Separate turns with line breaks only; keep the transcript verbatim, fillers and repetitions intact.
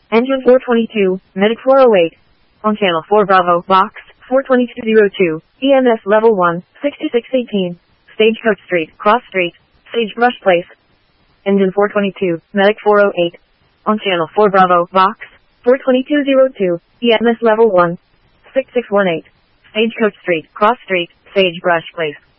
Engine four twenty-two, Medic four oh eight. On channel four Bravo, box four twenty-two oh two, E M S level one, sixty-six eighteen. Stagecoach Street, Cross Street, Sagebrush Place. Engine four twenty-two, Medic four oh eight. On channel four Bravo, box four twenty-two oh two, E M S level one, six six one eight. Stagecoach Street, Cross Street, Sagebrush Place.